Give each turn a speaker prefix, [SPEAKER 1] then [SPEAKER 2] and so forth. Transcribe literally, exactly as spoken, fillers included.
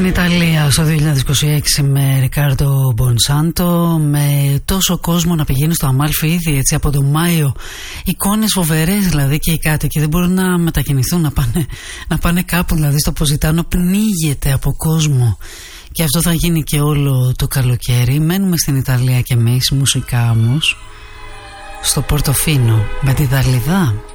[SPEAKER 1] Στην Ιταλία στο δύο χιλιάδες είκοσι έξι με Ρικάρντο Μπονσάντο, με τόσο κόσμο να πηγαίνει στο Αμάλφι ήδη έτσι από τον Μάιο, εικόνες φοβερές δηλαδή, και οι κάτοικοι δεν μπορούν να μετακινηθούν, να πάνε, να πάνε κάπου δηλαδή στο Ποζιτάνο, πνίγεται από κόσμο. Και αυτό θα γίνει και όλο το καλοκαίρι. Μένουμε στην Ιταλία κι εμείς, μουσικά όμως, στο Πορτοφίνο με τη Δαλιδά.